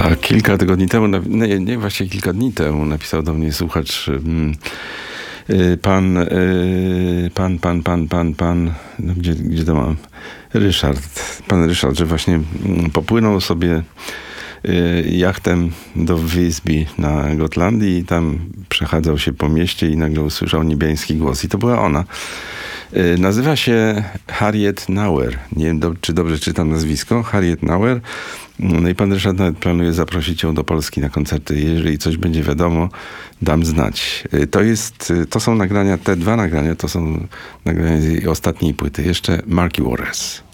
A kilka tygodni temu, nie właściwie kilka dni temu napisał do mnie słuchacz pan, no gdzie to mam? Pan Ryszard, że właśnie popłynął sobie jachtem do Visby na Gotlandii i tam przechadzał się po mieście i nagle usłyszał niebiański głos. I to była ona. Nazywa się Harriet Nauer. Nie wiem, czy dobrze czytam nazwisko. Harriet Nauer. No i pan Ryszard nawet planuje zaprosić ją do Polski na koncerty. Jeżeli coś będzie wiadomo, dam znać. To są nagrania, te dwa nagrania to są nagrania z jej ostatniej płyty. Jeszcze Marky Waters.